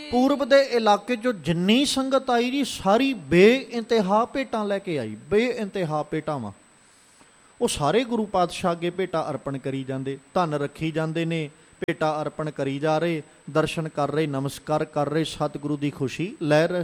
ਪੂਰਬ ਦੇ ਇਲਾਕੇ 'ਚੋਂ ਜਿੰਨੀ ਸੰਗਤ ਆਈ ਜੀ, ਸਾਰੀ ਬੇਇੰਤਹਾ ਭੇਟਾਂ ਲੈ ਕੇ ਆਈ, ਬੇਇੰਤਹਾ ਭੇਟਾਵਾਂ। ਉਹ ਸਾਰੇ ਗੁਰੂ ਪਾਤਸ਼ਾਹ ਅੱਗੇ ਭੇਟਾਂ ਅਰਪਣ ਕਰੀ ਜਾਂਦੇ, ਧਨ ਰੱਖੀ ਜਾਂਦੇ ਨੇ, ਭੇਟਾਂ ਅਰਪਣ ਕਰੀ ਜਾ ਰਹੇ, ਦਰਸ਼ਨ ਕਰ ਰਹੇ, ਨਮਸਕਾਰ ਕਰ ਰਹੇ, ਸਤਿਗੁਰੂ ਦੀ ਖੁਸ਼ੀ ਲੈ ਰਹੇ